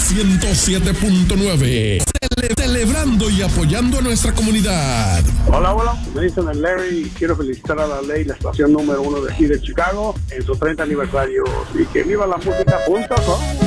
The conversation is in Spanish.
107.9. Celebrando y apoyando a nuestra comunidad. Hola, me dicen el Larry y quiero felicitar a La Ley, la estación número 1 de aquí de Chicago, en su 30 aniversario. Y que viva la música.com.